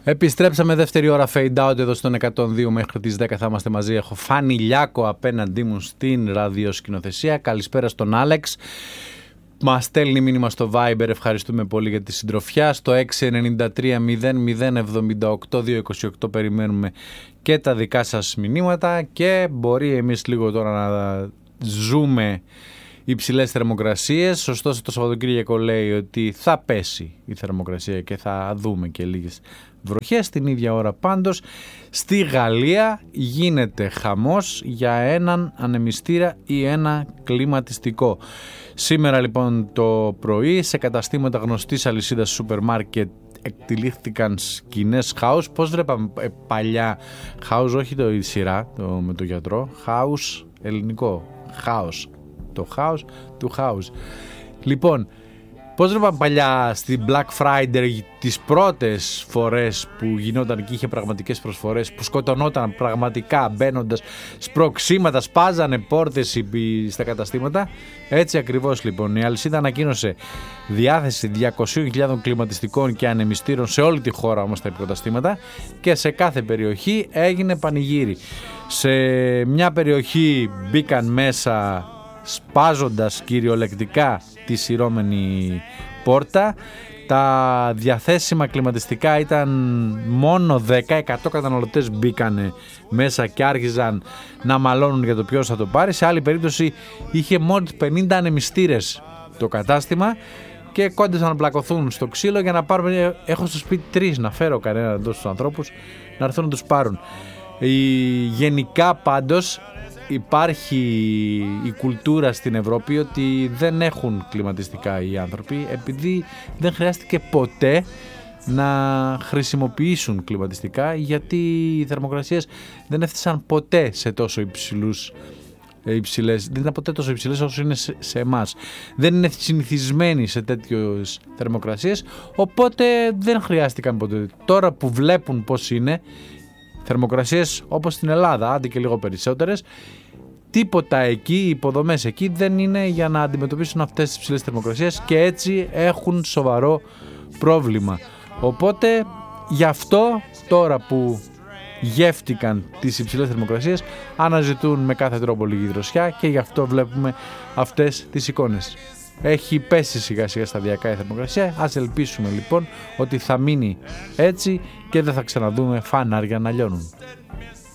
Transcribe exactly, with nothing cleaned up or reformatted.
Επιστρέψαμε δεύτερη ώρα fade out εδώ στον εκατόν δύο μέχρι τις δέκα θα είμαστε μαζί. Έχω Φάνη Λιάκο απέναντί μου στην ραδιοσκηνοθεσία. Καλησπέρα στον Άλεξ. Μας στέλνει μήνυμα στο Viber, ευχαριστούμε πολύ για τη συντροφιά. Στο έξι εννιά τρία μηδέν μηδέν εβδομήντα οκτώ διακόσια είκοσι οκτώ περιμένουμε και τα δικά σας μηνύματα και μπορεί εμείς λίγο τώρα να ζούμε υψηλές θερμοκρασίες. Ωστόσο το Σαββατοκύριακο λέει ότι θα πέσει η θερμοκρασία και θα δούμε και λίγες βροχές. Την ίδια ώρα πάντως στη Γαλλία γίνεται χαμός για έναν ανεμιστήρα ή ένα κλιματιστικό. Σήμερα λοιπόν το πρωί σε καταστήματα γνωστής αλυσίδας σούπερ μάρκετ εκτυλίχθηκαν σκηνές χάους. Πώς βλέπαμε ε, παλιά χάους, όχι το η σειρά το, με το γιατρό, χάους ελληνικό, χάος, το χάος του χάους. Λοιπόν, πώς βλέπαμε παλιά στην Black Friday τις πρώτες φορές που γινόταν και είχε πραγματικές προσφορές, που σκοτωνόταν πραγματικά μπαίνοντας σπροξήματα, σπάζανε πόρτες στα καταστήματα. Έτσι ακριβώς λοιπόν η αλυσίδα ανακοίνωσε διάθεση διακόσιες χιλιάδες κλιματιστικών και ανεμιστήρων σε όλη τη χώρα όμως τα υποκαταστήματα και σε κάθε περιοχή έγινε πανηγύρι. Σε μια περιοχή μπήκαν μέσα σπάζοντας κυριολεκτικά τη σειρώμενη πόρτα. Τα διαθέσιμα κλιματιστικά ήταν μόνο δέκα, εκατό καταναλωτές μπήκανε μέσα και άρχιζαν να μαλώνουν για το ποιος θα το πάρει. Σε άλλη περίπτωση είχε μόνο πενήντα ανεμιστήρες το κατάστημα και κόντευσαν να πλακωθούν στο ξύλο για να πάρουν. Έχω στο σπίτι τρεις, να φέρω κανέναν εδώ στους ανθρώπους να έρθουν να τους πάρουν. Η, γενικά πάντως υπάρχει η κουλτούρα στην Ευρώπη ότι δεν έχουν κλιματιστικά οι άνθρωποι, επειδή δεν χρειάστηκε ποτέ να χρησιμοποιήσουν κλιματιστικά, γιατί οι θερμοκρασίες δεν έφτασαν ποτέ σε τόσο υψηλούς, υψηλές, δεν ήταν ποτέ τόσο υψηλές όσο είναι σε εμάς. Δεν είναι συνηθισμένοι σε τέτοιες θερμοκρασίες, οπότε δεν χρειάστηκαν ποτέ. Τώρα που βλέπουν πώς είναι θερμοκρασίες όπως στην Ελλάδα, άντε και λίγο περισσότερες, τίποτα εκεί, οι υποδομές εκεί δεν είναι για να αντιμετωπίσουν αυτές τις ψηλές θερμοκρασίες και έτσι έχουν σοβαρό πρόβλημα. Οπότε γι' αυτό τώρα που γεύτηκαν τις υψηλές θερμοκρασίες αναζητούν με κάθε τρόπο λίγη δροσιά και γι' αυτό βλέπουμε αυτές τις εικόνες. Έχει πέσει σιγά σιγά σταδιακά η θερμοκρασία. Ας ελπίσουμε λοιπόν ότι θα μείνει έτσι και δεν θα ξαναδούμε φανάρια να λιώνουν.